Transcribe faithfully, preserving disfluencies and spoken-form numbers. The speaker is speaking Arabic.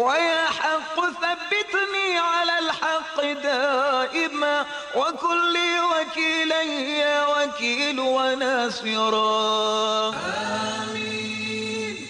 ويا حق ثبتني على الحق دائما وكن لي وكيلا يا وكيل وناصرا. آمين.